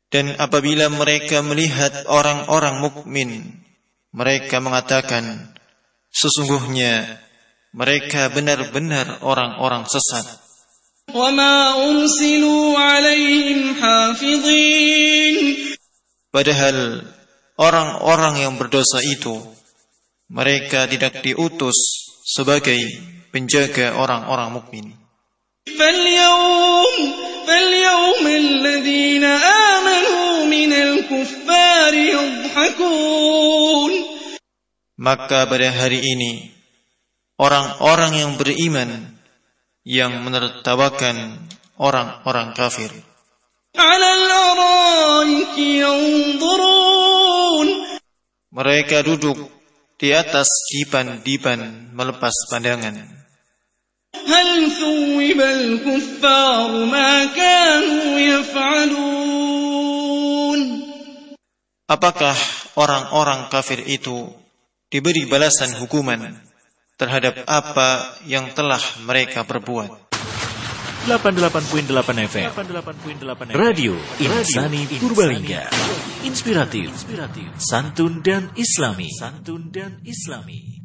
Dan apabila mereka melihat orang-orang mukmin, mereka mengatakan, sesungguhnya mereka benar-benar orang-orang sesat. وَمَا أُرْسِلُوا عَلَيْهِمْ حَافِظِينَ. Padahal orang-orang yang berdosa itu, mereka tidak diutus sebagai penjaga orang-orang mukmin. فَالْيَوْمَ الَّذِينَ آمَنُوا مِنَ الْكُفَّارِ يَضْحَكُونَ. Maka pada hari ini, orang-orang yang beriman yang menertawakan orang-orang kafir. عَلَى الْأَرَائِكِ يَنظُرُونَ. Mereka duduk di atas dipan-dipan melepas pandangan. هَلْ ثُوِّبَ الْكُفَّارُ مَا كَانُوا يَفْعَلُونَ. Apakah orang-orang kafir itu diberi balasan hukuman terhadap apa yang telah mereka perbuat? 88.8 FM Radio Insani Purbalingga. Inspiratif, santun dan islami.